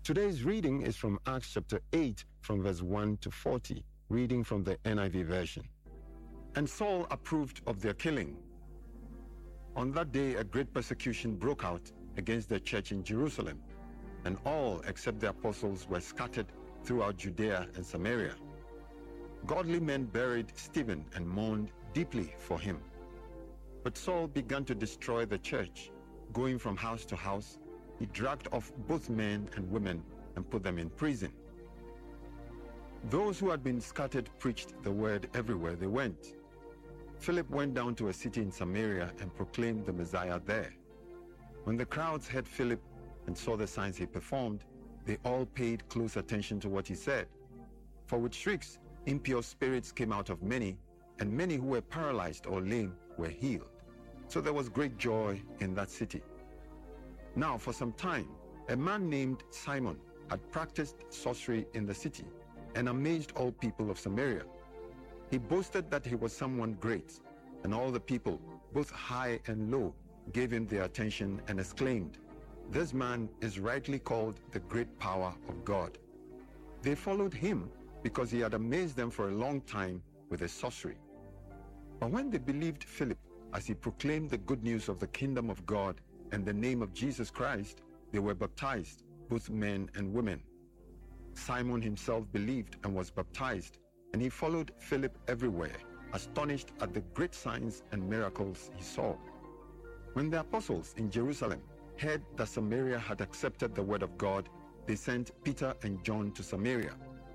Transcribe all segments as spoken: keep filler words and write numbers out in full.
Today's reading is from Acts chapter eight, from verse one to forty, reading from the N I V version. And Saul approved of their killing. On that day, a great persecution broke out against the church in Jerusalem, and all except the apostles were scattered throughout Judea and Samaria. Godly men buried Stephen and mourned deeply for him. But Saul began to destroy the church. Going from house to house, he dragged off both men and women and put them in prison. Those who had been scattered preached the word everywhere they went. Philip went down to a city in Samaria and proclaimed the Messiah there. When the crowds heard Philip and saw the signs he performed, they all paid close attention to what he said. For with shrieks, impure spirits came out of many, and many who were paralyzed or lame were healed. So there was great joy in that city. Now for some time, a man named Simon had practiced sorcery in the city and amazed all people of Samaria. He boasted that he was someone great, and all the people, both high and low, gave him their attention and exclaimed, "This man is rightly called the great power of God." They followed him because he had amazed them for a long time with his sorcery. But when they believed Philip as he proclaimed the good news of the kingdom of God and the name of Jesus Christ, they were baptized, both men and women. Simon himself believed and was baptized, and he followed Philip everywhere, astonished at the great signs and miracles he saw. When the apostles in Jerusalem heard that Samaria had accepted the word of God, they sent Peter and John to Samaria.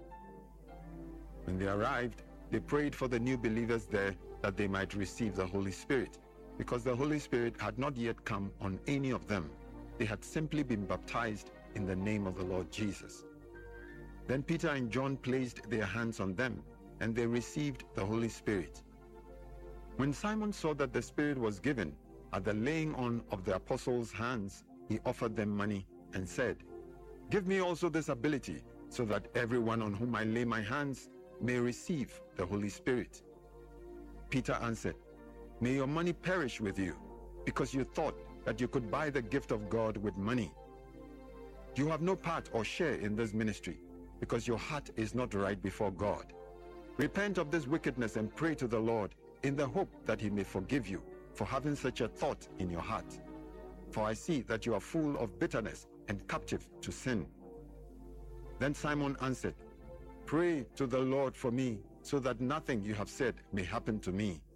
When they arrived, they prayed for the new believers there that they might receive the Holy Spirit, because the Holy Spirit had not yet come on any of them. They had simply been baptized in the name of the Lord Jesus. Then Peter and John placed their hands on them, and they received the Holy Spirit. When Simon saw that the Spirit was given at the laying on of the apostles' hands, he offered them money and said, "Give me also this ability, so that everyone on whom I lay my hands may receive the Holy Spirit." Peter answered, "May your money perish with you, because you thought that you could buy the gift of God with money. You have no part or share in this ministry, because your heart is not right before God. Repent of this wickedness and pray to the Lord in the hope that he may forgive you for having such a thought in your heart. For I see that you are full of bitterness and captive to sin." Then Simon answered, "Pray to the Lord for me, so that nothing you have said may happen to me."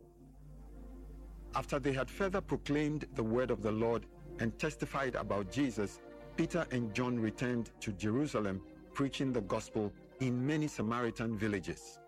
After they had further proclaimed the word of the Lord and testified about Jesus, Peter and John returned to Jerusalem, preaching the gospel in many Samaritan villages.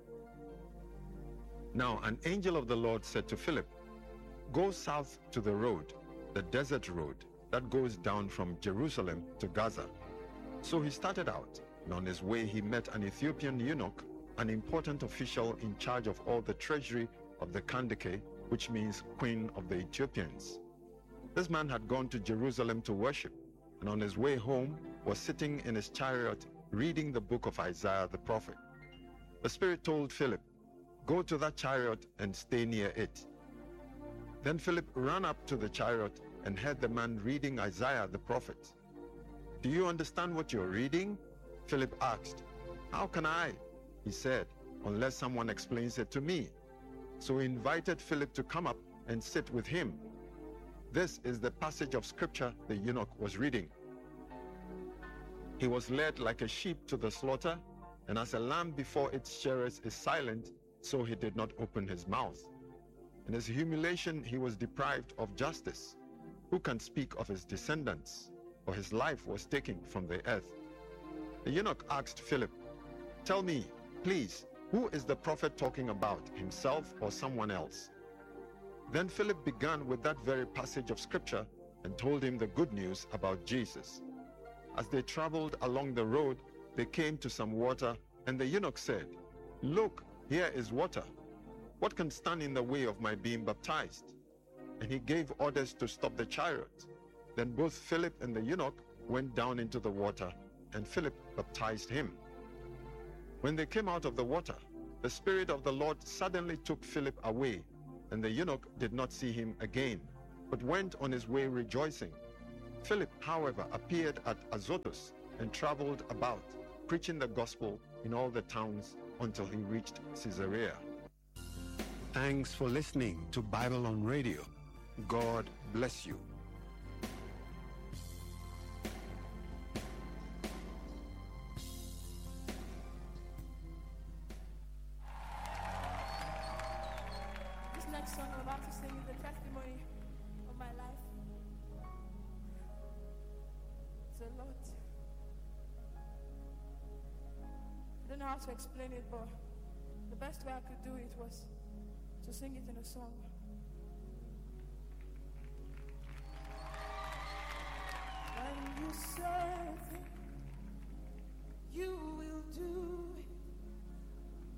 Now an angel of the Lord said to Philip, "Go south to the road, the desert road, that goes down from Jerusalem to Gaza." So he started out, and on his way he met an Ethiopian eunuch, an important official in charge of all the treasury of the Kandake, which means Queen of the Ethiopians. This man had gone to Jerusalem to worship, and on his way home was sitting in his chariot reading the book of Isaiah the prophet. The Spirit told Philip, "Go to that chariot and stay near it." Then Philip ran up to the chariot and heard the man reading Isaiah the prophet. "Do you understand what you're reading?" Philip asked. "How can I?" he said, "unless someone explains it to me." So he invited Philip to come up and sit with him. This is the passage of scripture the eunuch was reading. "He was led like a sheep to the slaughter, and as a lamb before its shearers is silent, so he did not open his mouth. In his humiliation he was deprived of justice. Who can speak of his descendants? For his life was taken from the earth." The eunuch asked Philip, "Tell me, please, who is the prophet talking about, himself or someone else?" Then Philip began with that very passage of scripture and told him the good news about Jesus. As they traveled along the road, they came to some water, and the eunuch said, "Look, here is water. What can stand in the way of my being baptized?" And he gave orders to stop the chariot. Then both Philip and the eunuch went down into the water, and Philip baptized him. When they came out of the water, the Spirit of the Lord suddenly took Philip away, and the eunuch did not see him again, but went on his way rejoicing. Philip, however, appeared at Azotus and traveled about, preaching the gospel in all the towns until he reached Caesarea. Thanks for listening to Bible on Radio. God bless you. This next song I'm about to sing is the testimony of my life. It's a lot. I don't know how to explain it, but the best way I could do it was to sing it in a song. When you serve him, you will do